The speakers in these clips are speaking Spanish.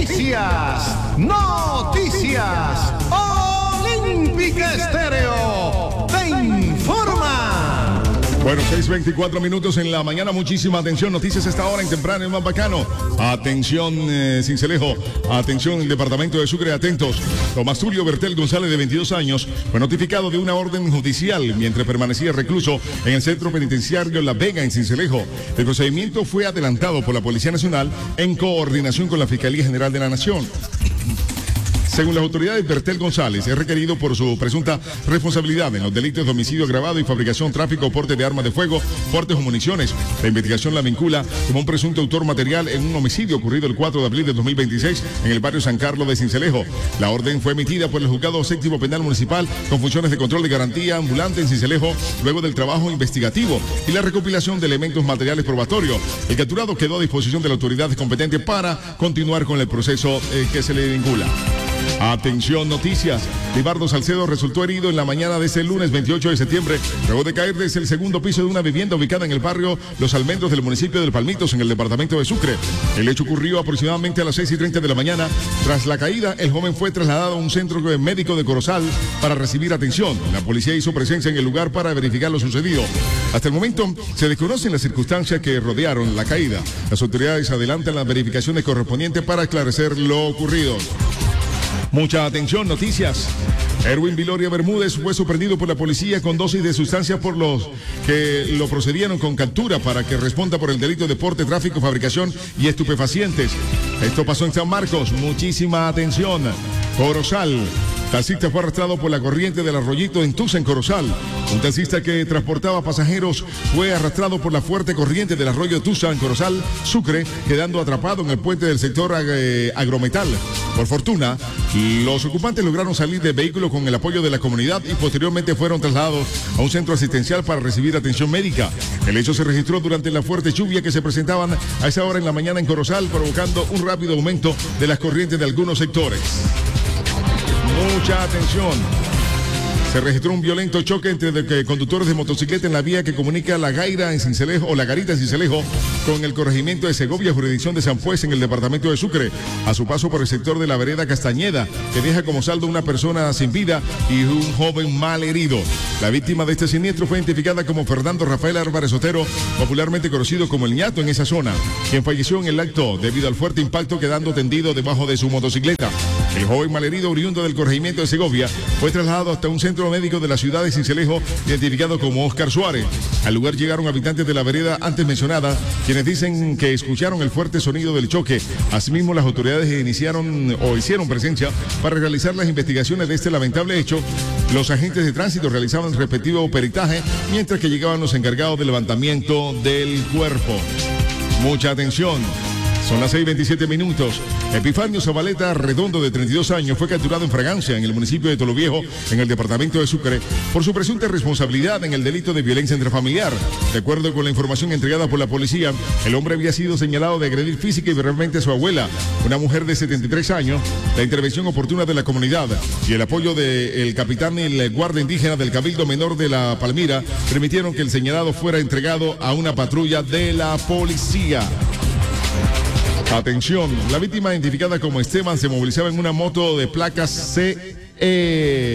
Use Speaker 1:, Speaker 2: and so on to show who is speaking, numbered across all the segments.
Speaker 1: Noticias. Olímpica Estéreo te informa.
Speaker 2: Bueno, 6:24 minutos en la mañana. Muchísima atención. Noticias a esta hora en temprano, el más bacano. Atención, Sincelejo. Atención, el departamento de Sucre. Atentos. Tomás Tulio Bertel González, de 22 años, fue notificado de una orden judicial mientras permanecía recluso en el centro penitenciario La Vega, en Sincelejo. El procedimiento fue adelantado por la Policía Nacional en coordinación con la Fiscalía General de la Nación. Según las autoridades, Bertel González es requerido por su presunta responsabilidad en los delitos de homicidio agravado y fabricación, tráfico o porte de armas de fuego, portes o municiones. La investigación la vincula como un presunto autor material en un homicidio ocurrido el 4 de abril de 2026 en el barrio San Carlos de Sincelejo. La orden fue emitida por el Juzgado Séptimo Penal Municipal con funciones de control de garantía ambulante en Sincelejo luego del trabajo investigativo y la recopilación de elementos materiales probatorios. El capturado quedó a disposición de la autoridad competente para continuar con el proceso que se le vincula. Atención, noticias. Libardo Salcedo resultó herido en la mañana de este lunes 28 de septiembre, luego de caer desde el segundo piso de una vivienda ubicada en el barrio Los Almendros del municipio del Palmitos, en el departamento de Sucre. El hecho ocurrió aproximadamente a las 6:30 de la mañana. Tras la caída, el joven fue trasladado a un centro médico de Corozal para recibir atención. La policía hizo presencia en el lugar para verificar lo sucedido. Hasta el momento, se desconocen las circunstancias que rodearon la caída. Las autoridades adelantan las verificaciones correspondientes para esclarecer lo ocurrido. Mucha atención, noticias. Erwin Viloria Bermúdez fue sorprendido por la policía con dosis de sustancias por los que lo procedieron con captura para que responda por el delito de porte, tráfico, fabricación y estupefacientes. Esto pasó en San Marcos. Muchísima atención. Corozal. Taxista fue arrastrado por la corriente del arroyito en Tusa, en Corozal. Un taxista que transportaba pasajeros fue arrastrado por la fuerte corriente del arroyo Tusa, en Corozal, Sucre, quedando atrapado en el puente del sector Agrometal. Por fortuna, los ocupantes lograron salir del vehículo con el apoyo de la comunidad y posteriormente fueron trasladados a un centro asistencial para recibir atención médica. El hecho se registró durante la fuerte lluvia que se presentaban a esa hora en la mañana en Corozal, provocando un rápido aumento de las corrientes de algunos sectores. Mucha atención. Se registró un violento choque entre conductores de motocicleta en la vía que comunica La Gaira en Sincelejo, o La Garita en Sincelejo, con el corregimiento de Segovia, jurisdicción de San Fués, en el departamento de Sucre, a su paso por el sector de la vereda Castañeda, que deja como saldo una persona sin vida y un joven mal herido. La víctima de este siniestro fue identificada como Fernando Rafael Álvarez Otero, popularmente conocido como el ñato en esa zona, quien falleció en el acto debido al fuerte impacto, quedando tendido debajo de su motocicleta. El joven malherido, oriundo del corregimiento de Segovia, fue trasladado hasta un centro médico de la ciudad de Sincelejo, identificado como Oscar Suárez. Al lugar llegaron habitantes de la vereda antes mencionada, quienes dicen que escucharon el fuerte sonido del choque. Asimismo, las autoridades hicieron presencia para realizar las investigaciones de este lamentable hecho. Los agentes de tránsito realizaban el respectivo peritaje, mientras que llegaban los encargados del levantamiento del cuerpo. Mucha atención. Son las 6:27 minutos. Epifanio Zabaleta Redondo, de 32 años, fue capturado en Fragancia, en el municipio de Toloviejo, en el departamento de Sucre, por su presunta responsabilidad en el delito de violencia intrafamiliar. De acuerdo con la información entregada por la policía, el hombre había sido señalado de agredir física y verbalmente a su abuela, una mujer de 73 años. La intervención oportuna de la comunidad y el apoyo del capitán y el guardia indígena del Cabildo Menor de La Palmira permitieron que el señalado fuera entregado a una patrulla de la policía. Atención, la víctima, identificada como Esteban, se movilizaba en una moto de placas CKY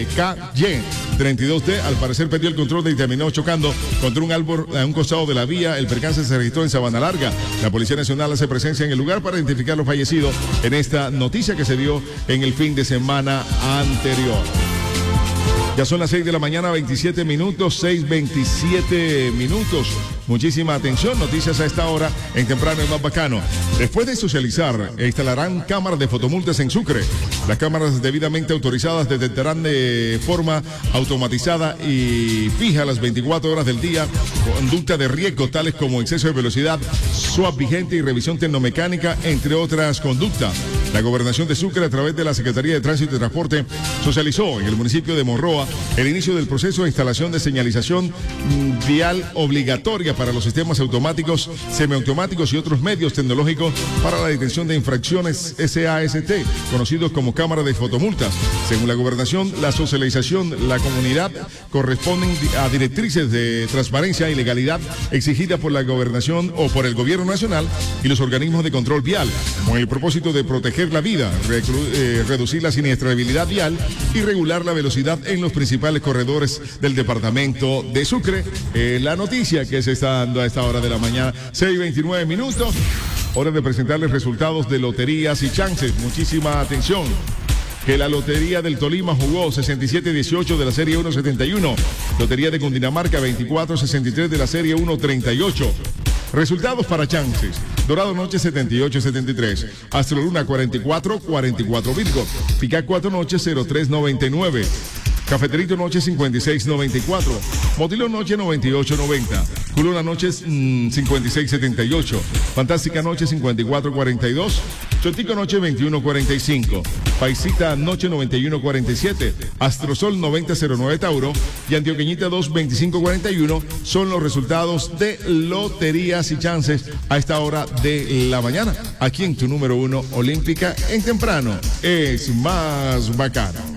Speaker 2: 32D. Al parecer perdió el control y terminó chocando contra un árbol a un costado de la vía. El percance se registró en Sabana Larga. La Policía Nacional hace presencia en el lugar para identificar a los fallecidos en esta noticia que se dio en el fin de semana anterior. Ya son las 6 de la mañana, 27 minutos, 6:27 minutos. Muchísima atención, noticias a esta hora en Temprano el más bacano. Después de socializar, instalarán cámaras de fotomultas en Sucre. Las cámaras debidamente autorizadas detectarán de forma automatizada y fija las 24 horas del día conducta de riesgo tales como exceso de velocidad, SWAP vigente y revisión tecnomecánica, entre otras conductas. La Gobernación de Sucre, a través de la Secretaría de Tránsito y Transporte, socializó en el municipio de Monroa el inicio del proceso de instalación de señalización vial obligatoria para los sistemas automáticos, semiautomáticos y otros medios tecnológicos para la detención de infracciones SAST, conocidos como cámara de fotomultas. Según la Gobernación, la socialización, la comunidad corresponden a directrices de transparencia y legalidad exigidas por la Gobernación o por el Gobierno Nacional y los organismos de control vial, con el propósito de proteger proteger la vida, reducir la siniestrabilidad vial y regular la velocidad en los principales corredores del departamento de Sucre. La noticia que se está dando a esta hora de la mañana, 6:29 minutos. Hora de presentarles resultados de loterías y chances. Muchísima atención. Que la Lotería del Tolima jugó 67-18 de la Serie 1-71. Lotería de Cundinamarca 24-63 de la Serie 1-38. Resultados para chances. Dorado Noche 78-73. Astro Luna 44-44 Virgo. Pica 4 Noche 03-99. Cafeterito Noche 56-94. Motilón Noche 98-90. Culona Noche 56-78. Fantástica Noche 54-42. Chotico Noche 21-45. Paisita Noche 91-47. Astrosol 90-09 Tauro. Y Antioqueñita 2-25-41 son los resultados de loterías y chances a esta hora de la mañana. Aquí en tu número 1 Olímpica en temprano. Es más bacano.